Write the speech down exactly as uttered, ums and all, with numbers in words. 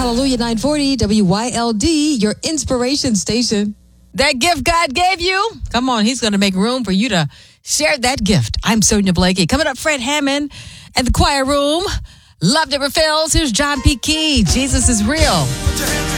Hallelujah nine forty W Y L D, your inspiration station. That gift God gave you, come on, he's going to make room for you to share that gift. I'm Sonia Blakey. Coming up, Fred Hammond and the choir room. Love never fails. Here's John P. Key. Jesus is real.